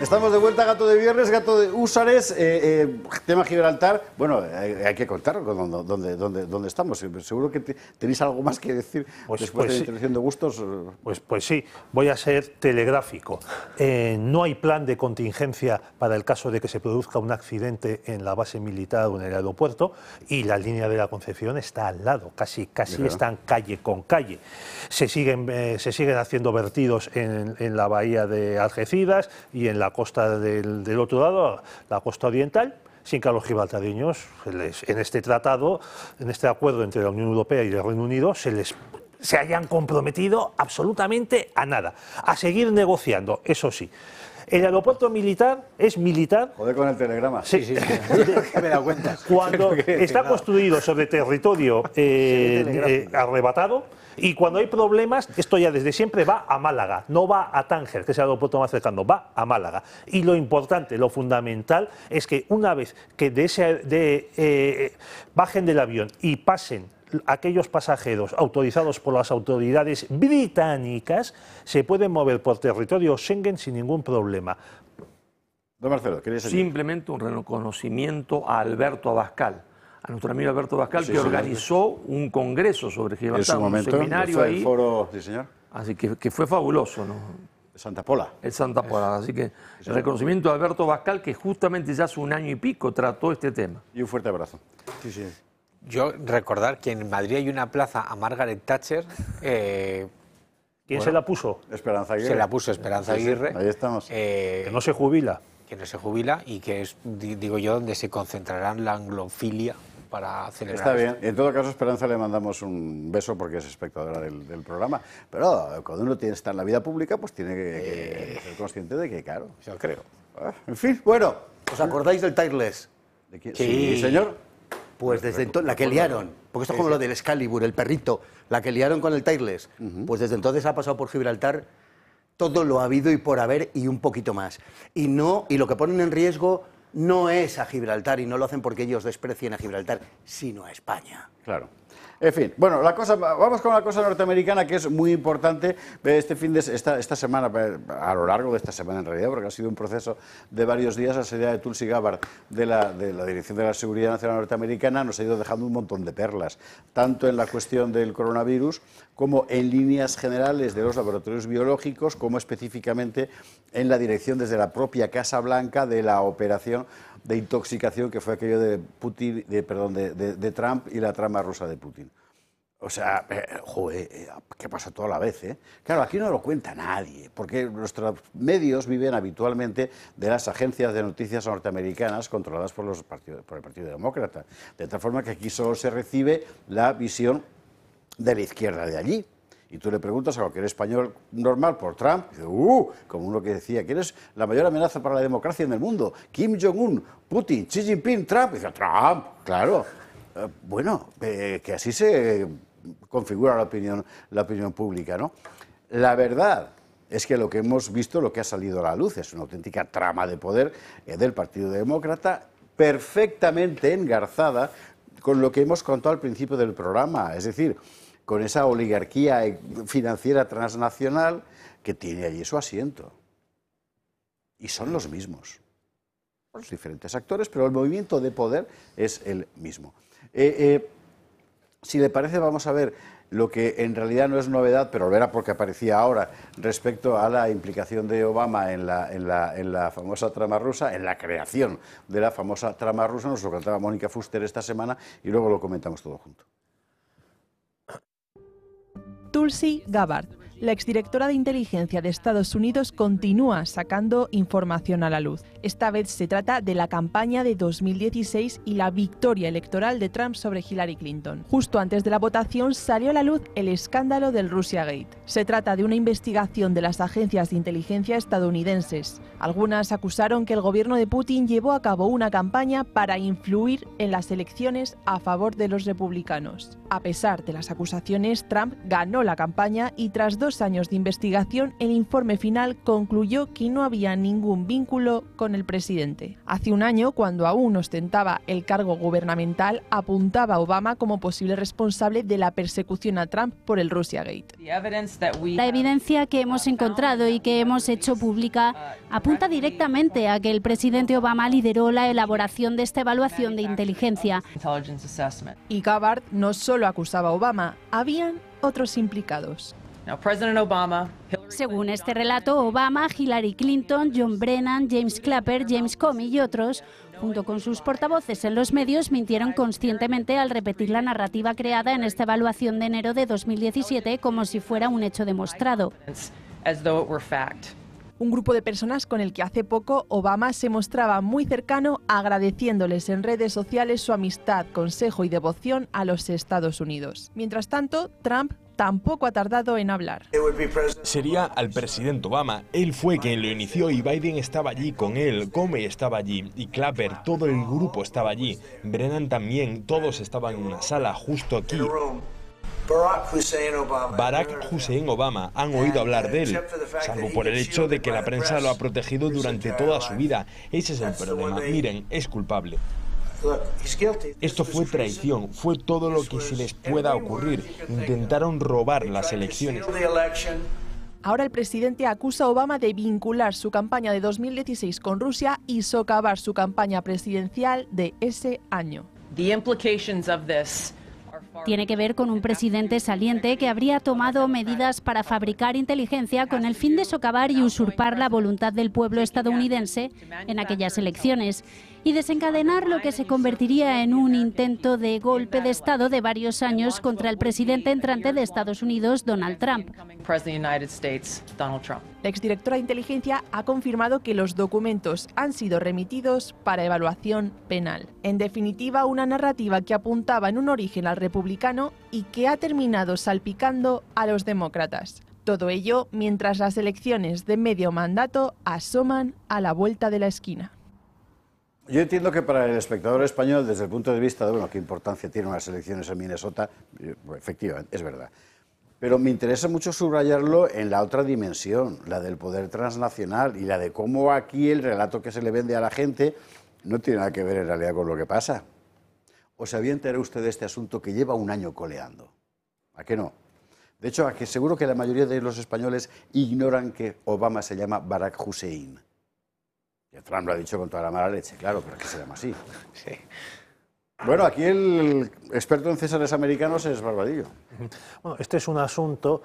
Estamos de vuelta, Gato de Viernes, Gato de Húsares, tema Gibraltar. Bueno, hay que contar dónde estamos. Seguro que tenéis algo más que decir después de la intervención de Gustos. Pues sí, voy a ser telegráfico. No hay plan de contingencia para el caso de que se produzca un accidente en la base militar o en el aeropuerto, y la línea de la Concepción está al lado, casi están calle con calle. Se siguen haciendo vertidos en la bahía de Algeciras y en la costa del otro lado, la costa oriental, sin que a los gibraltareños, en este tratado, en este acuerdo entre la Unión Europea y el Reino Unido, se hayan comprometido absolutamente a nada, a seguir negociando, eso sí. El aeropuerto militar es militar. Joder con el telegrama. Sí. Me he dado cuenta. Cuando está construido sobre territorio arrebatado, y cuando hay problemas, esto ya desde siempre va a Málaga, no va a Tánger, que es el aeropuerto más cercano, va a Málaga. Y lo importante, lo fundamental, es que una vez que bajen del avión y pasen aquellos pasajeros autorizados por las autoridades británicas, se pueden mover por territorio Schengen sin ningún problema. Don Marcelo, ¿queréis decir? Simplemente un reconocimiento a Alberto Abascal, a nuestro amigo Alberto Abascal, que organizó un congreso sobre Gibraltar, en su momento, un seminario ahí. El foro, sí, señor. Así que fue fabuloso, ¿no? Santa Pola. El Santa Pola, así que el reconocimiento a Alberto Abascal, que justamente ya hace un año y pico trató este tema. Y un fuerte abrazo. Sí, sí. Yo recordar que en Madrid hay una plaza a Margaret Thatcher. ¿Quién se la puso? Esperanza Aguirre. Se la puso Esperanza Aguirre. Ahí estamos. Que no se jubila. Que no se jubila y que es, digo yo, donde se concentrarán la anglofilia para celebrar. Está bien. En todo caso, Esperanza le mandamos un beso porque es espectadora del programa. Pero cuando uno está en la vida pública, pues tiene que ser consciente de que, claro. Yo creo. En fin, bueno. ¿Os acordáis del Tireless? ¿De quién? Sí, señor. Pues desde entonces, la que liaron, porque esto es como lo del Excalibur, el perrito, la que liaron con el Tireless, pues desde entonces ha pasado por Gibraltar todo lo habido y por haber y un poquito más. Y lo que ponen en riesgo no es a Gibraltar, y no lo hacen porque ellos desprecien a Gibraltar, sino a España. Claro. En fin, bueno, vamos con la cosa norteamericana, que es muy importante esta semana, a lo largo de esta semana en realidad, porque ha sido un proceso de varios días. La salida de Tulsi Gabbard de la Dirección de la Seguridad Nacional Norteamericana nos ha ido dejando un montón de perlas, tanto en la cuestión del coronavirus como en líneas generales de los laboratorios biológicos, como específicamente en la dirección desde la propia Casa Blanca de la operación de intoxicación que fue aquello de Trump y la trama rusa de Putin. O sea, ¿qué pasa toda la vez? Claro, aquí no lo cuenta nadie, porque nuestros medios viven habitualmente de las agencias de noticias norteamericanas controladas por el Partido Demócrata, de tal forma que aquí solo se recibe la visión de la izquierda de allí. Y tú le preguntas a cualquier español normal por Trump, y dice, como uno que decía, ¿quién es la mayor amenaza para la democracia en el mundo? Kim Jong-un, Putin, Xi Jinping, Trump. Y dice, Trump, claro. Que así se configura la opinión pública, ¿no? La verdad es que lo que hemos visto, lo que ha salido a la luz, es una auténtica trama de poder del Partido Demócrata, perfectamente engarzada con lo que hemos contado al principio del programa, es decir, con esa oligarquía financiera transnacional que tiene allí su asiento. Y son los mismos. Los diferentes actores, pero el movimiento de poder es el mismo. Si le parece, vamos a ver lo que en realidad no es novedad, pero lo era porque aparecía ahora, respecto a la implicación de Obama en la famosa trama rusa, en la creación de la famosa trama rusa. Nos lo contaba Mónica Fuster esta semana y luego lo comentamos todo junto. Tulsi Gabbard, la exdirectora de inteligencia de Estados Unidos, continúa sacando información a la luz. Esta vez se trata de la campaña de 2016 y la victoria electoral de Trump sobre Hillary Clinton. Justo antes de la votación salió a la luz el escándalo del Russiagate. Se trata de una investigación de las agencias de inteligencia estadounidenses. Algunas acusaron que el gobierno de Putin llevó a cabo una campaña para influir en las elecciones a favor de los republicanos. A pesar de las acusaciones, Trump ganó la campaña y tras 2 años de investigación, el informe final concluyó que no había ningún vínculo con el presidente. Hace un año, cuando aún ostentaba el cargo gubernamental, apuntaba a Obama como posible responsable de la persecución a Trump por el Russiagate. The evidence La evidencia que hemos encontrado y que hemos hecho pública apunta directamente a que el presidente Obama lideró la elaboración de esta evaluación de inteligencia. Y Gabbard no solo acusaba a Obama, habían otros implicados. Según este relato, Obama, Hillary Clinton, John Brennan, James Clapper, James Comey y otros, junto con sus portavoces en los medios, mintieron conscientemente al repetir la narrativa creada en esta evaluación de enero de 2017 como si fuera un hecho demostrado. Un grupo de personas con el que hace poco Obama se mostraba muy cercano, agradeciéndoles en redes sociales su amistad, consejo y devoción a los Estados Unidos. Mientras tanto, Trump tampoco ha tardado en hablar. Sería al presidente Obama. Él fue quien lo inició y Biden estaba allí con él, Comey estaba allí y Clapper, todo el grupo estaba allí. Brennan también, todos estaban en una sala justo aquí. Barack Hussein Obama, han oído hablar de él, salvo por el hecho de que la prensa lo ha protegido durante toda su vida. Ese es el problema. Miren, es culpable. Esto fue traición, fue todo lo que se les pueda ocurrir. Intentaron robar las elecciones. Ahora el presidente acusa a Obama de vincular su campaña de 2016 con Rusia y socavar su campaña presidencial de ese año. Tiene que ver con un presidente saliente que habría tomado medidas para fabricar inteligencia con el fin de socavar y usurpar la voluntad del pueblo estadounidense en aquellas elecciones y desencadenar lo que se convertiría en un intento de golpe de Estado de varios años contra el presidente entrante de Estados Unidos, Donald Trump. La exdirectora de inteligencia ha confirmado que los documentos han sido remitidos para evaluación penal. En definitiva, una narrativa que apuntaba en un origen al republicano y que ha terminado salpicando a los demócratas. Todo ello mientras las elecciones de medio mandato asoman a la vuelta de la esquina. Yo entiendo que para el espectador español, desde el punto de vista de, qué importancia tienen las elecciones en Minnesota, efectivamente, es verdad. Pero me interesa mucho subrayarlo en la otra dimensión, la del poder transnacional y la de cómo aquí el relato que se le vende a la gente no tiene nada que ver en realidad con lo que pasa. ¿Os había enterado usted de este asunto que lleva un año coleando? ¿A qué no? De hecho, a que seguro que la mayoría de los españoles ignoran que Obama se llama Barack Hussein. Y Trump lo ha dicho con toda la mala leche, claro, pero es que se llama así. Sí. Bueno, aquí el experto en césares americanos es Barbadillo. Bueno, este es un asunto,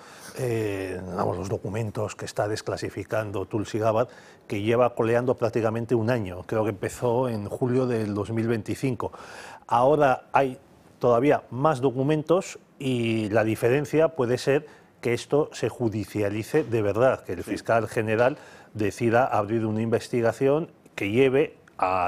los documentos que está desclasificando Tulsi Gabbard, que lleva coleando prácticamente un año. Creo que empezó en julio del 2025. Ahora hay todavía más documentos y la diferencia puede ser que esto se judicialice de verdad, que el fiscal general decida abrir una investigación que lleve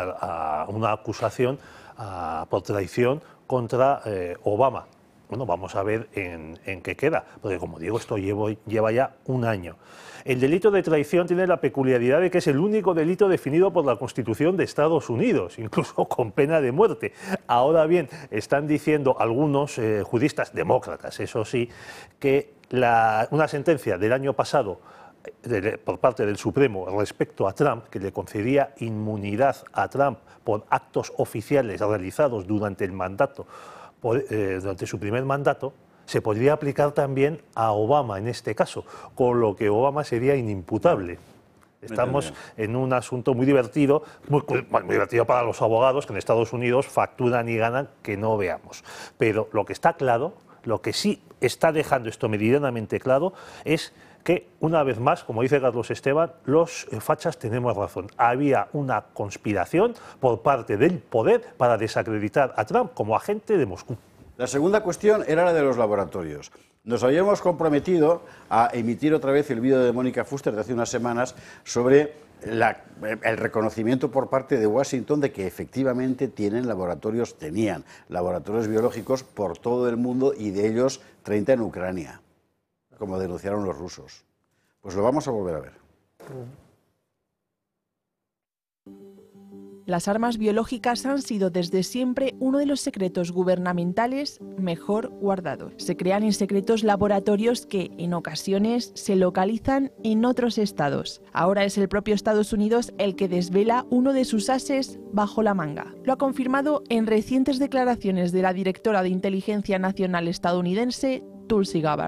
a una acusación por traición contra Obama. Bueno, vamos a ver en qué queda, porque como digo, esto lleva ya un año. El delito de traición tiene la peculiaridad de que es el único delito definido por la Constitución de Estados Unidos, incluso con pena de muerte. Ahora bien, están diciendo algunos juristas, demócratas, eso sí, que una sentencia del año pasado por parte del Supremo respecto a Trump, que le concedía inmunidad a Trump por actos oficiales realizados durante el mandato, durante su primer mandato, se podría aplicar también a Obama en este caso, con lo que Obama sería inimputable. Estamos en un asunto muy divertido, muy divertido para los abogados, que en Estados Unidos facturan y ganan que no veamos. Pero lo que está claro, lo que sí está dejando esto meridianamente claro, es que, una vez más, como dice Carlos Esteban, los fachas tenemos razón. Había una conspiración por parte del poder para desacreditar a Trump como agente de Moscú. La segunda cuestión era la de los laboratorios. Nos habíamos comprometido a emitir otra vez el vídeo de Mónica Fuster de hace unas semanas sobre el reconocimiento por parte de Washington de que efectivamente tenían laboratorios biológicos por todo el mundo y de ellos 30 en Ucrania, como denunciaron los rusos. Pues lo vamos a volver a ver. Las armas biológicas han sido desde siempre uno de los secretos gubernamentales mejor guardados. Se crean en secretos laboratorios que, en ocasiones, se localizan en otros estados. Ahora es el propio Estados Unidos el que desvela uno de sus ases bajo la manga. Lo ha confirmado en recientes declaraciones de la directora de Inteligencia Nacional estadounidense, Tulsi Gabbard.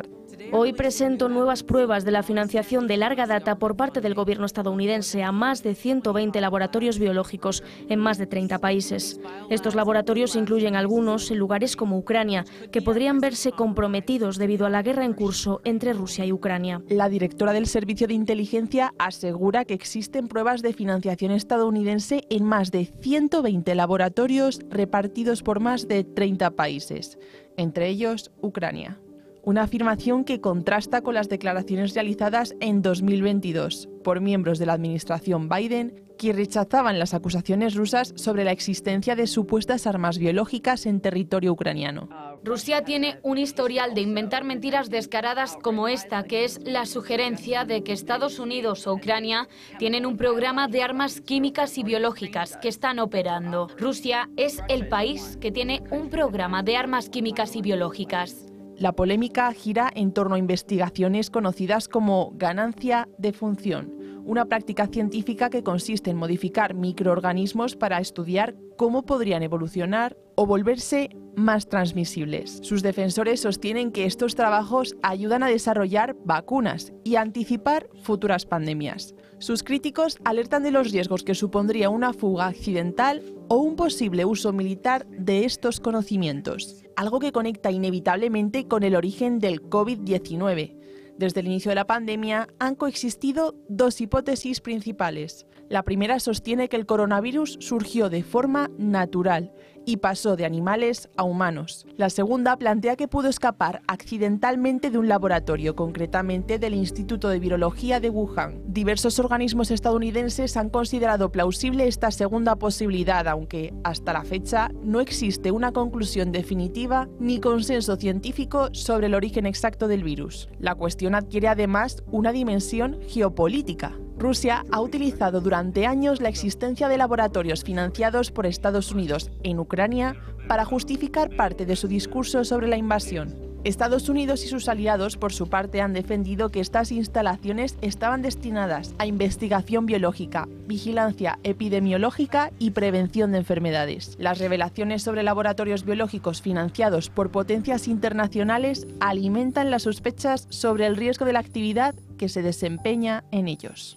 Hoy presento nuevas pruebas de la financiación de larga data por parte del gobierno estadounidense a más de 120 laboratorios biológicos en más de 30 países. Estos laboratorios incluyen algunos en lugares como Ucrania, que podrían verse comprometidos debido a la guerra en curso entre Rusia y Ucrania. La directora del Servicio de Inteligencia asegura que existen pruebas de financiación estadounidense en más de 120 laboratorios repartidos por más de 30 países, entre ellos Ucrania. Una afirmación que contrasta con las declaraciones realizadas en 2022 por miembros de la administración Biden, que rechazaban las acusaciones rusas sobre la existencia de supuestas armas biológicas en territorio ucraniano. Rusia tiene un historial de inventar mentiras descaradas como esta, que es la sugerencia de que Estados Unidos o Ucrania tienen un programa de armas químicas y biológicas que están operando. Rusia es el país que tiene un programa de armas químicas y biológicas. La polémica gira en torno a investigaciones conocidas como ganancia de función, una práctica científica que consiste en modificar microorganismos para estudiar cómo podrían evolucionar o volverse más transmisibles. Sus defensores sostienen que estos trabajos ayudan a desarrollar vacunas y a anticipar futuras pandemias. Sus críticos alertan de los riesgos que supondría una fuga accidental o un posible uso militar de estos conocimientos, algo que conecta inevitablemente con el origen del COVID-19. Desde el inicio de la pandemia han coexistido dos hipótesis principales. La primera sostiene que el coronavirus surgió de forma natural y pasó de animales a humanos. La segunda plantea que pudo escapar accidentalmente de un laboratorio, concretamente del Instituto de Virología de Wuhan. Diversos organismos estadounidenses han considerado plausible esta segunda posibilidad, aunque hasta la fecha no existe una conclusión definitiva ni consenso científico sobre el origen exacto del virus. La cuestión adquiere además una dimensión geopolítica. Rusia ha utilizado durante años la existencia de laboratorios financiados por Estados Unidos en Ucrania para justificar parte de su discurso sobre la invasión. Estados Unidos y sus aliados, por su parte, han defendido que estas instalaciones estaban destinadas a investigación biológica, vigilancia epidemiológica y prevención de enfermedades. Las revelaciones sobre laboratorios biológicos financiados por potencias internacionales alimentan las sospechas sobre el riesgo de la actividad que se desempeña en ellos.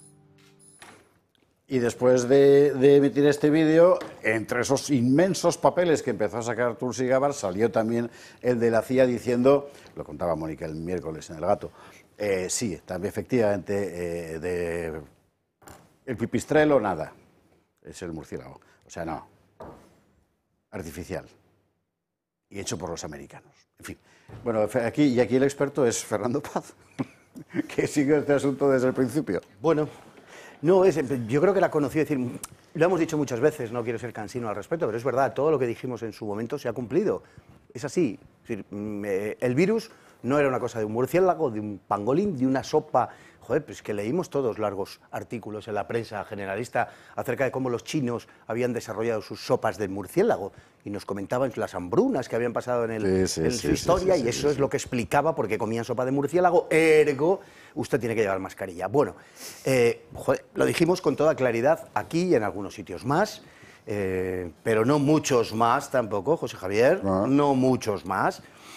Y después de emitir este vídeo, entre esos inmensos papeles que empezó a sacar Tulsi Gabbard, salió también el de la CIA diciendo, lo contaba Mónica el miércoles en El Gato, sí, también efectivamente, el pipistrelo nada, es el murciélago, o sea, no, artificial y hecho por los americanos. En fin, bueno, aquí el experto es Fernando Paz, que sigue este asunto desde el principio. Bueno. No, yo creo que la conocí, decir, lo hemos dicho muchas veces, no quiero ser cansino al respecto, pero es verdad, todo lo que dijimos en su momento se ha cumplido. Es así. Es decir, el virus no era una cosa de un murciélago, de un pangolín, de una sopa. Joder, pues que leímos todos largos artículos en la prensa generalista acerca de cómo los chinos habían desarrollado sus sopas de murciélago y nos comentaban las hambrunas que habían pasado en su historia y eso es lo que explicaba por qué comían sopa de murciélago, ergo, usted tiene que llevar mascarilla. Bueno, joder, lo dijimos con toda claridad aquí y en algunos sitios más, pero no muchos más tampoco, José Javier, no muchos más.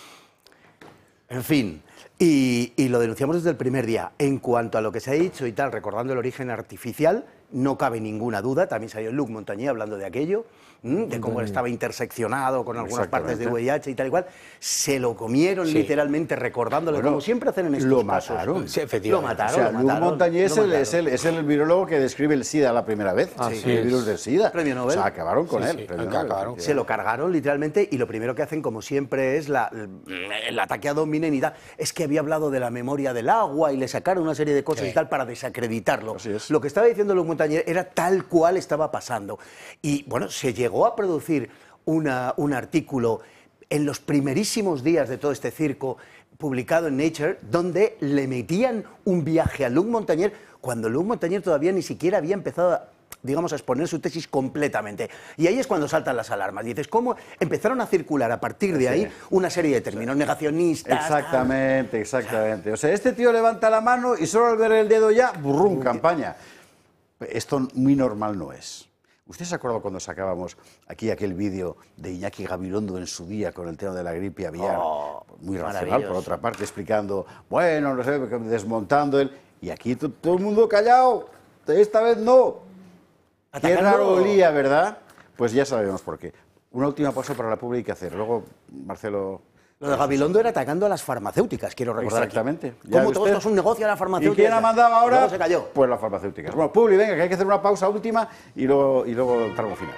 En fin, y lo denunciamos desde el primer día. En cuanto a lo que se ha dicho y tal, recordando el origen artificial, no cabe ninguna duda, también salió Luc Montagnier hablando de aquello, de cómo estaba interseccionado con algunas partes de VIH y tal y cual, se lo comieron literalmente recordándole, como siempre hacen en estos casos. Sí, efectivamente. Lo mataron. Luc Montagnier es el virólogo que describe el SIDA la primera vez, el virus del SIDA. Premio Nobel. O sea, acabaron con él. Se lo cargaron literalmente y lo primero que hacen, como siempre, es el ataque a Dominen y tal. Es que había hablado de la memoria del agua y le sacaron una serie de cosas y tal para desacreditarlo. Lo que estaba diciendo Luc Montagnier era tal cual estaba pasando. Y bueno, se llegó a producir un artículo en los primerísimos días de todo este circo publicado en Nature, donde le metían un viaje a Luc Montagnier cuando Luc Montagnier todavía ni siquiera había empezado a exponer su tesis completamente. Y ahí es cuando saltan las alarmas. Dices, ¿cómo empezaron a circular a partir de ahí una serie de términos negacionistas? Exactamente. O sea, este tío levanta la mano y solo al ver el dedo ya, burrum, campaña. Esto muy normal no es. ¿Usted se acuerda cuando sacábamos aquí aquel vídeo de Iñaki Gabilondo en su día con el tema de la gripe aviar? Muy racional, por otra parte, explicando, bueno, no sé, desmontando él. Y aquí todo el mundo callado. Esta vez no. Qué raro olía, ¿verdad? Pues ya sabemos por qué. Una última pausa para la pública hacer. Luego, Marcelo... Lo de Gabilondo era atacando a las farmacéuticas, quiero recordar. Exactamente. Como todo esto es un negocio a la farmacéutica. ¿Y quién ha mandado ahora? Luego se cayó. Pues las farmacéuticas. Bueno, Publi, venga, que hay que hacer una pausa última y luego el tramo final.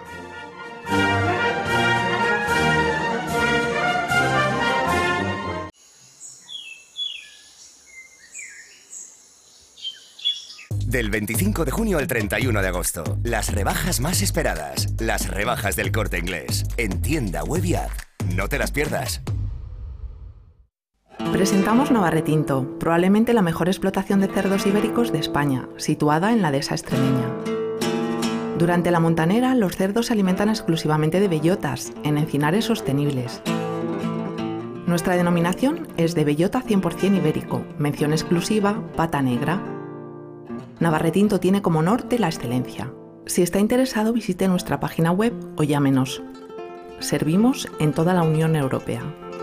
Del 25 de junio al 31 de agosto, las rebajas más esperadas, las rebajas del Corte Inglés, en tienda web y app. No te las pierdas. Presentamos Navarretinto, probablemente la mejor explotación de cerdos ibéricos de España, situada en la dehesa extremeña. Durante la montanera, los cerdos se alimentan exclusivamente de bellotas, en encinares sostenibles. Nuestra denominación es de bellota 100% ibérico, mención exclusiva, pata negra. Navarretinto tiene como norte la excelencia. Si está interesado, visite nuestra página web o llámenos. Servimos en toda la Unión Europea.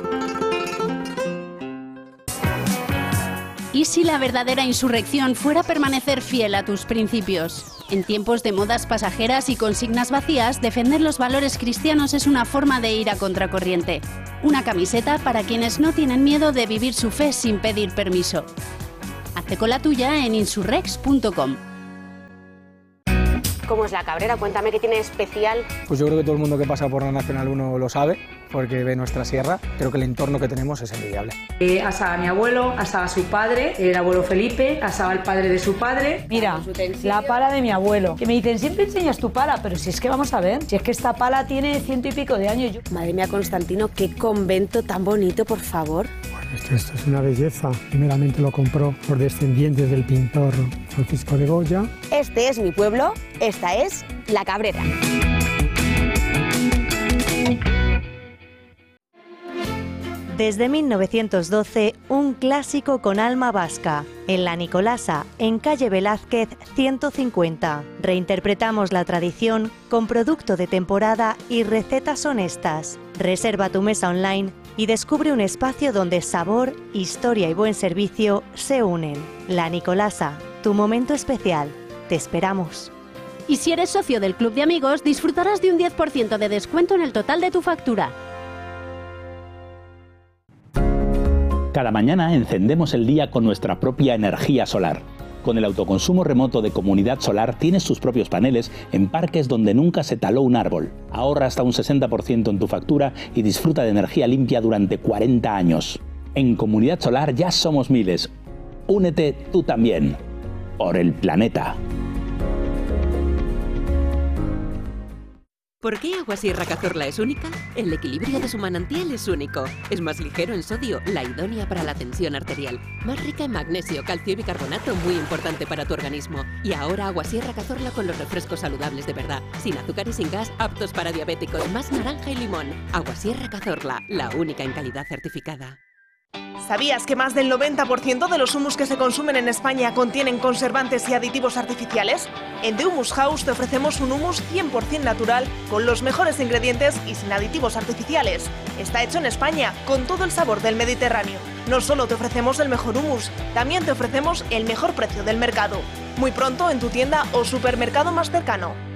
¿Y si la verdadera insurrección fuera permanecer fiel a tus principios? En tiempos de modas pasajeras y consignas vacías, defender los valores cristianos es una forma de ir a contracorriente. Una camiseta para quienes no tienen miedo de vivir su fe sin pedir permiso. Hazte con la tuya en insurrex.com. ¿Cómo es la Cabrera? Cuéntame qué tiene especial. Pues yo creo que todo el mundo que pasa por la Nacional 1 lo sabe, porque ve nuestra sierra. Creo que el entorno que tenemos es envidiable. Asaba a mi abuelo, asaba a su padre, el abuelo Felipe, asaba al padre de su padre. Mira, la pala de mi abuelo. Que me dicen, siempre enseñas tu pala, pero si es que vamos a ver, si es que esta pala tiene 100 y pico de años. Madre mía, Constantino, qué convento tan bonito, por favor. Esto es una belleza. Primeramente lo compró por descendientes del pintor Francisco de Goya. Este es mi pueblo, esta es La Cabrera. Desde 1912, un clásico con alma vasca. En La Nicolasa, en calle Velázquez 150. Reinterpretamos la tradición con producto de temporada y recetas honestas. Reserva tu mesa online y descubre un espacio donde sabor, historia y buen servicio se unen. La Nicolasa, tu momento especial. Te esperamos. Y si eres socio del Club de Amigos, disfrutarás de un 10% de descuento en el total de tu factura. Cada mañana encendemos el día con nuestra propia energía solar. Con el autoconsumo remoto de Comunidad Solar tienes tus propios paneles en parques donde nunca se taló un árbol. Ahorra hasta un 60% en tu factura y disfruta de energía limpia durante 40 años. En Comunidad Solar ya somos miles. Únete tú también. Por el planeta. ¿Por qué Agua Sierra Cazorla es única? El equilibrio de su manantial es único. Es más ligero en sodio, la idónea para la tensión arterial. Más rica en magnesio, calcio y bicarbonato, muy importante para tu organismo. Y ahora Agua Sierra Cazorla con los refrescos saludables de verdad. Sin azúcar y sin gas, aptos para diabéticos. Más naranja y limón. Agua Sierra Cazorla, la única en calidad certificada. ¿Sabías que más del 90% de los humus que se consumen en España contienen conservantes y aditivos artificiales? En The Humus House te ofrecemos un humus 100% natural, con los mejores ingredientes y sin aditivos artificiales. Está hecho en España, con todo el sabor del Mediterráneo. No solo te ofrecemos el mejor humus, también te ofrecemos el mejor precio del mercado. Muy pronto en tu tienda o supermercado más cercano.